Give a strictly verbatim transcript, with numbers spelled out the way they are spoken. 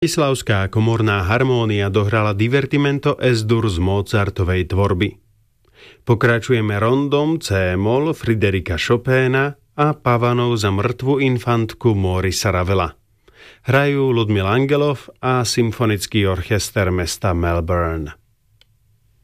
Bratislavská komorná harmónia dohrala divertimento S-dur z Mozartovej tvorby. Pokračujeme rondom C-moll Friderika Chopina a Pavanou za mŕtvu infantku Maurice Ravela. Hrajú Ludmila Angelov a symfonický orchester mesta Melbourne.